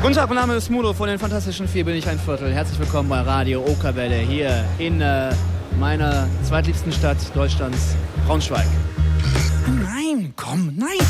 Guten Tag, mein Name ist Mudo, von den Fantastischen Vier bin ich ein Viertel. Herzlich willkommen bei Radio Okerwelle hier in meiner zweitliebsten Stadt Deutschlands, Braunschweig. Nein, komm, nein.